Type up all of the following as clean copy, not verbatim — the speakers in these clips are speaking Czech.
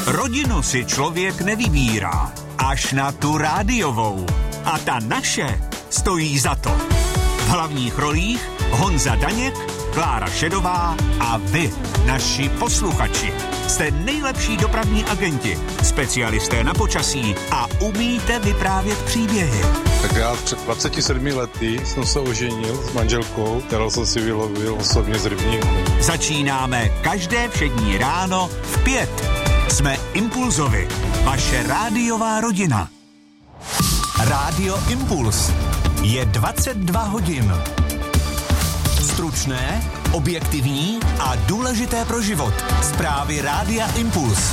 Rodinu si člověk nevybírá, až na tu rádiovou. A ta naše stojí za to. V hlavních rolích Honza Daněk, Klára Šedová a vy, naši posluchači. Jste nejlepší dopravní agenti, specialisté na počasí a umíte vyprávět příběhy. Tak já před 27 lety jsem se oženil s manželkou, kterou jsem si vylovil osobně z rybníku. Začínáme každé všední ráno v 5. Jsme Impulzovi, vaše rádiová rodina. Rádio Impuls je 22 hodin. Stručné, objektivní a důležité pro život. Zprávy Rádia Impuls.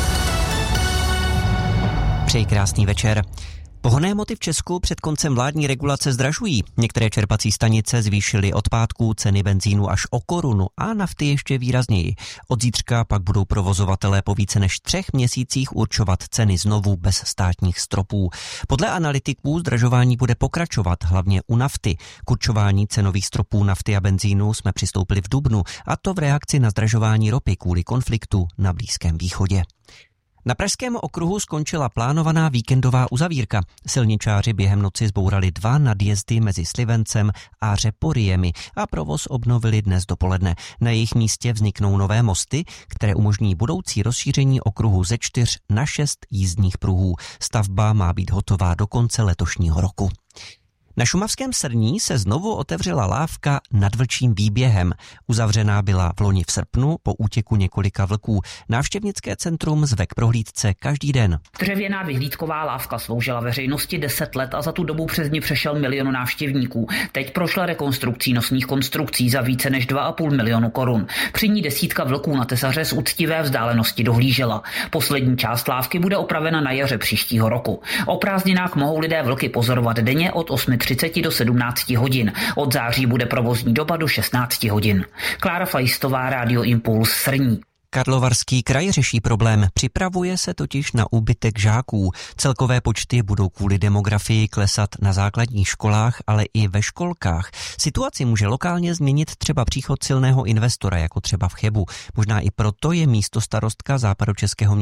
Přeji krásný večer. Pohonné hmoty v Česku před koncem vládní regulace zdražují. Některé čerpací stanice zvýšily od pátku ceny benzínu až o korunu a nafty ještě výrazněji. Od zítřka pak budou provozovatelé po více než 3 měsících určovat ceny znovu bez státních stropů. Podle analytiků zdražování bude pokračovat, hlavně u nafty. K určování cenových stropů nafty a benzínu jsme přistoupili v dubnu, a to v reakci na zdražování ropy kvůli konfliktu na Blízkém východě. Na Pražském okruhu skončila plánovaná víkendová uzavírka. Silničáři během noci zbourali 2 nadjezdy mezi Slivencem a Řeporiemi a provoz obnovili dnes dopoledne. Na jejich místě vzniknou nové mosty, které umožní budoucí rozšíření okruhu ze 4 na 6 jízdních pruhů. Stavba má být hotová do konce letošního roku. Na šumavském Srní se znovu otevřela lávka Nad Vlčím výběhem. Uzavřená byla vloni v srpnu po útěku několika vlků. Návštěvnické centrum zve k prohlídce každý den. Dřevěná vyhlídková lávka sloužila veřejnosti 10 let a za tu dobu přes ní přešel 1 milion návštěvníků. Teď prošla rekonstrukcí nosných konstrukcí za více než 2,5 milionu korun. Při ní desítka vlků na tesaře z úctivé vzdálenosti dohlížela. Poslední část lávky bude opravena na jaře příštího roku. O prázdninách mohou lidé vlky pozorovat denně od 8:30 do 17 hodin. Od září bude provozní doba do 16 hodin. Klára Fajstová, Rádio Impuls, Srní. Karlovarský kraj řeší problém, připravuje se totiž na úbytek žáků. Celkové počty budou kvůli demografii klesat na základních školách, ale i ve školkách. Situaci může lokálně změnit třeba příchod silného investora, jako třeba v Chebu. Možná i proto je místostarostka Západočeského